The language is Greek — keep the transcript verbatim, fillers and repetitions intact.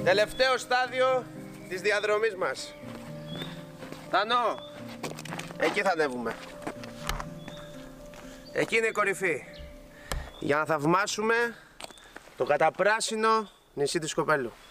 Τελευταίο στάδιο της διαδρομής μας. Τάνο, εκεί θα ανέβουμε. Εκεί είναι η κορυφή. Για να θαυμάσουμε το καταπράσινο νησί της Σκοπέλου.